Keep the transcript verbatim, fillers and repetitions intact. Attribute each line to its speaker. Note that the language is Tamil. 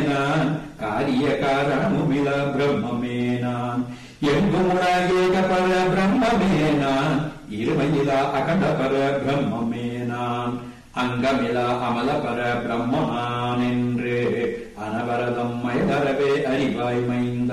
Speaker 1: நான் காரிய காரணமுமில பிரம்மமே நான் எங்குமுடாகேக பர பிரம்மமே நான் இருமையிலா அகண்ட பர பிரம்மமே நான் அங்கமிலா அமல பர பிரம்ம நான் என்று அனவரதம் மயதரவே அறிவாய் மைந்த